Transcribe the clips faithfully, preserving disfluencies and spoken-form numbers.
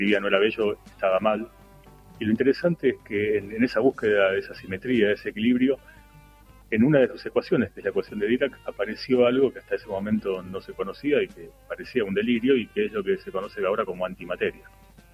escribía no era bello, estaba mal. Y lo interesante es que en, en esa búsqueda de esa simetría, de ese equilibrio, en una de sus ecuaciones, que es la ecuación de Dirac, apareció algo que hasta ese momento no se conocía y que parecía un delirio y que es lo que se conoce ahora como antimateria.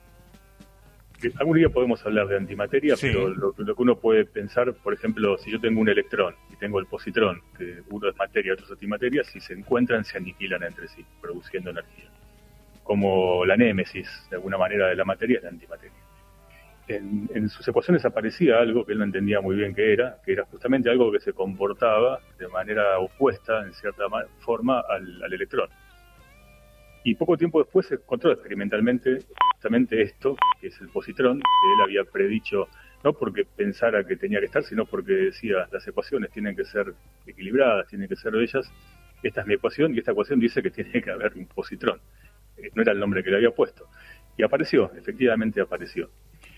Que algún día podemos hablar de antimateria, sí. Pero lo, lo que uno puede pensar, por ejemplo, si yo tengo un electrón y tengo el positrón, que uno es materia y otro es antimateria, si se encuentran se aniquilan entre sí, produciendo energía. Como la némesis, de alguna manera, de la materia es la antimateria. En, en sus ecuaciones aparecía algo que él no entendía muy bien qué era, que era justamente algo que se comportaba de manera opuesta, en cierta forma, al, al electrón. Y poco tiempo después se encontró experimentalmente justamente esto, que es el positrón, que él había predicho, no porque pensara que tenía que estar, sino porque decía, las ecuaciones tienen que ser equilibradas, tienen que ser bellas. Esta es mi ecuación, y esta ecuación dice que tiene que haber un positrón. No era el nombre que le había puesto. Y apareció, efectivamente apareció.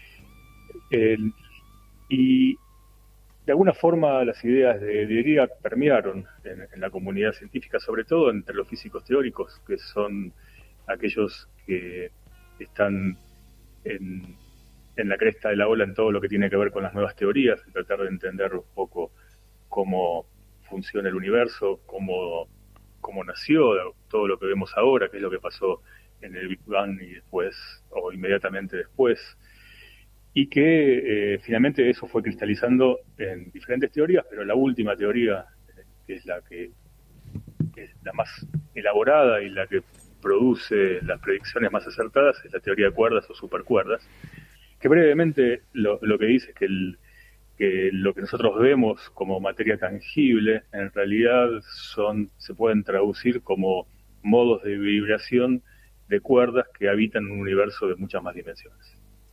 El, y de alguna forma las ideas de, de Dirac permearon en, en la comunidad científica, sobre todo entre los físicos teóricos, que son aquellos que están en, en la cresta de la ola en todo lo que tiene que ver con las nuevas teorías, y tratar de entender un poco cómo funciona el universo, cómo, cómo nació todo lo que vemos ahora, qué es lo que pasó en el Big Bang y después, o inmediatamente después. Y que eh, finalmente eso fue cristalizando en diferentes teorías, pero la última teoría, eh, que es la que, que es la más elaborada y la que produce las predicciones más acertadas, es la teoría de cuerdas o supercuerdas, que brevemente lo, lo que dice es que, el, que lo que nosotros vemos como materia tangible, en realidad son se pueden traducir como modos de vibración de cuerdas que habitan un universo de muchas más dimensiones.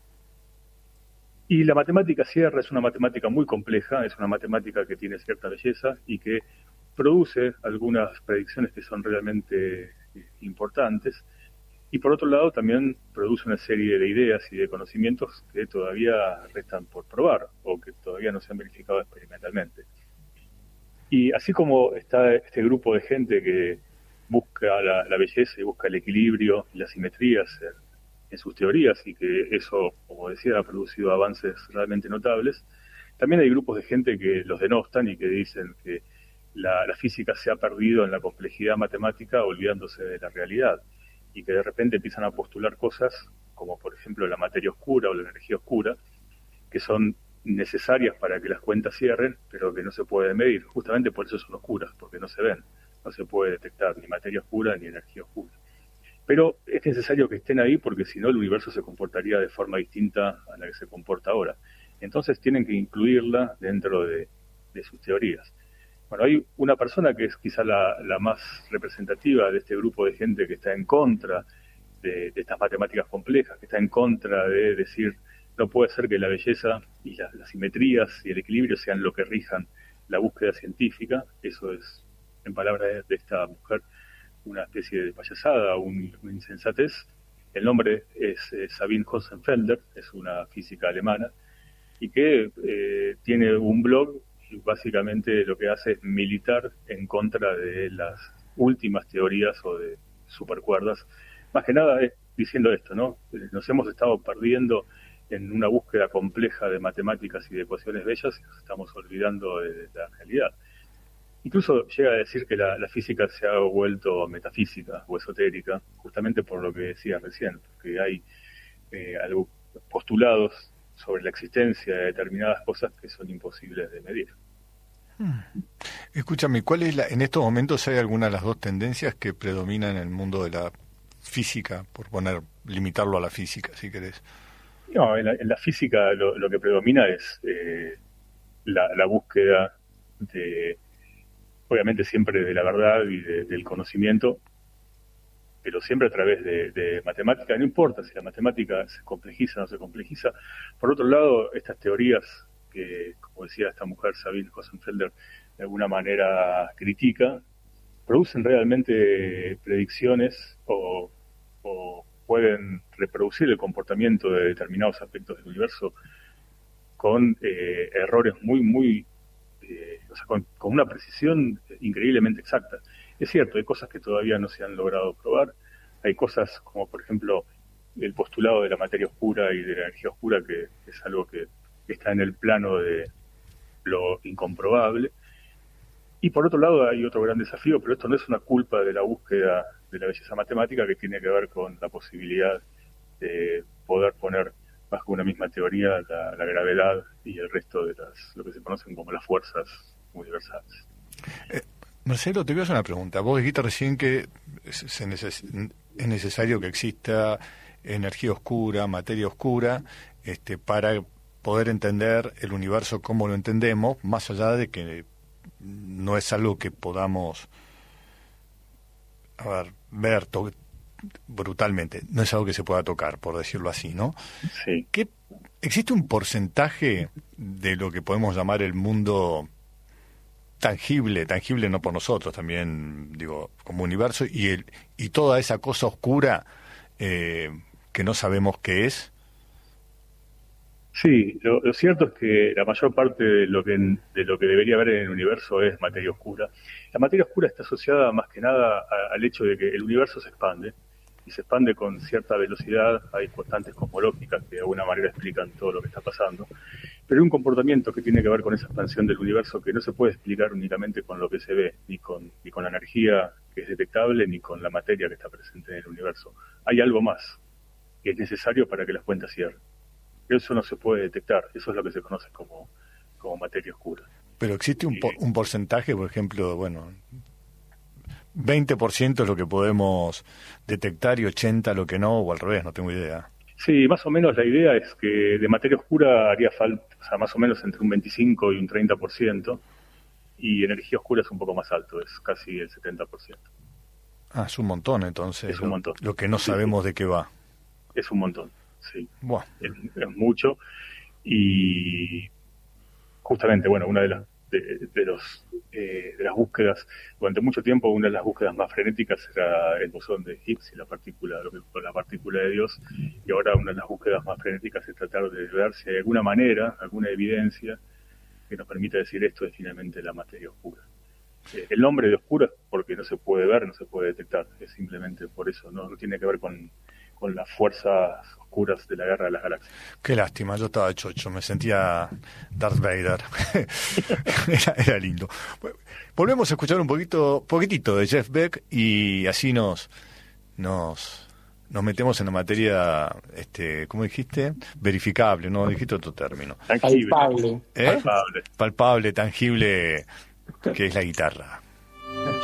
Y la matemática Sierra es una matemática muy compleja, es una matemática que tiene cierta belleza y que produce algunas predicciones que son realmente importantes. Y por otro lado también produce una serie de ideas y de conocimientos que todavía restan por probar o que todavía no se han verificado experimentalmente. Y así como está este grupo de gente que busca la, la belleza y busca el equilibrio y las simetrías en, en sus teorías, y que eso, como decía, ha producido avances realmente notables, también hay grupos de gente que los denostan y que dicen que la, la física se ha perdido en la complejidad matemática olvidándose de la realidad, y que de repente empiezan a postular cosas como por ejemplo la materia oscura o la energía oscura, que son necesarias para que las cuentas cierren, pero que no se pueden medir. Justamente por eso son oscuras, porque no se ven, no se puede detectar ni materia oscura ni energía oscura. Pero es necesario que estén ahí porque si no el universo se comportaría de forma distinta a la que se comporta ahora. Entonces tienen que incluirla dentro de, de sus teorías. Bueno, hay una persona que es quizá la, la más representativa de este grupo de gente que está en contra de, de estas matemáticas complejas, que está en contra de decir no puede ser que la belleza y la, las simetrías y el equilibrio sean lo que rijan la búsqueda científica. Eso es, en palabras de, de esta mujer, una especie de payasada, un, una insensatez. El nombre es eh, Sabine Hossenfelder, es una física alemana, y que eh, tiene un blog y básicamente lo que hace es militar en contra de las últimas teorías o de supercuerdas. Más que nada es diciendo esto, ¿no? Nos hemos estado perdiendo en una búsqueda compleja de matemáticas y de ecuaciones bellas y nos estamos olvidando de la realidad. Incluso llega a decir que la, la física se ha vuelto metafísica o esotérica, justamente por lo que decía recién, porque hay eh, algo, postulados sobre la existencia de determinadas cosas que son imposibles de medir. Hmm. Escúchame, ¿cuál es la, en estos momentos hay alguna de las dos tendencias que predominan en el mundo de la física, por poner, limitarlo a la física, si querés? No, en la, en la física lo, lo que predomina es eh, la, la búsqueda de, obviamente siempre de la verdad y de, del conocimiento, pero siempre a través de, de matemática. No importa si la matemática se complejiza o no se complejiza. Por otro lado, estas teorías que, como decía esta mujer, Sabine Hossenfelder, de alguna manera critica, producen realmente predicciones o, o pueden reproducir el comportamiento de determinados aspectos del universo con eh, errores muy, muy, eh, o sea, con, con una precisión increíblemente exacta. Es cierto, hay cosas que todavía no se han logrado probar, hay cosas como, por ejemplo, el postulado de la materia oscura y de la energía oscura, que es algo que está en el plano de lo incomprobable. Y por otro lado hay otro gran desafío, pero esto no es una culpa de la búsqueda de la belleza matemática, que tiene que ver con la posibilidad de poder poner bajo una misma teoría la, la gravedad y el resto de las, lo que se conocen como las fuerzas universales. Eh, Marcelo, te voy a hacer una pregunta. Vos dijiste recién que se neces- es necesario que exista energía oscura, materia oscura, este, para poder entender el universo como lo entendemos, más allá de que no es algo que podamos a ver, ver to- brutalmente, no es algo que se pueda tocar, por decirlo así, ¿no? Sí. ¿Qué, ¿Existe un porcentaje de lo que podemos llamar el mundo tangible, tangible no por nosotros, también digo, como universo, y el y toda esa cosa oscura eh, que no sabemos qué es? Sí, lo, lo cierto es que la mayor parte de lo que de lo que debería haber en el universo es materia oscura. La materia oscura está asociada más que nada a, al hecho de que el universo se expande, y se expande con cierta velocidad. Hay constantes cosmológicas que de alguna manera explican todo lo que está pasando, pero hay un comportamiento que tiene que ver con esa expansión del universo que no se puede explicar únicamente con lo que se ve, ni con, ni con la energía que es detectable, ni con la materia que está presente en el universo. Hay algo más que es necesario para que las cuentas cierren. Eso no se puede detectar, eso es lo que se conoce como, como materia oscura. Pero existe un, por, un porcentaje, por ejemplo, bueno, veinte por ciento es lo que podemos detectar y ochenta por ciento lo que no, o al revés, no tengo idea. Sí, más o menos la idea es que de materia oscura haría falta, o sea, más o menos entre un veinticinco y un treinta por ciento, y energía oscura es un poco más alto, es casi el setenta por ciento. Ah, es un montón entonces. Es un montón. Lo, lo que no sabemos sí, sí. de qué va. Es un montón, sí. Buah. Es, es mucho. Y justamente, bueno, una de las de, de los eh, de las búsquedas, durante mucho tiempo una de las búsquedas más frenéticas era el bosón de Higgs y la partícula, lo que, la partícula de Dios, y ahora una de las búsquedas más frenéticas es tratar de ver si hay alguna manera, alguna evidencia que nos permita decir esto es finalmente la materia oscura. Eh, el nombre de oscura es porque no se puede ver, no se puede detectar, es simplemente por eso, no, no tiene que ver con con las fuerzas oscuras de la Guerra de las Galaxias. Qué lástima, yo estaba chocho, me sentía Darth Vader. era, era lindo. Volvemos a escuchar un poquito, poquitito de Jeff Beck y así nos nos nos metemos en la materia, este, ¿cómo dijiste? Verificable, ¿no? Dijiste otro término. Tangible. Palpable. ¿Eh? Palpable. Palpable, tangible, que es la guitarra.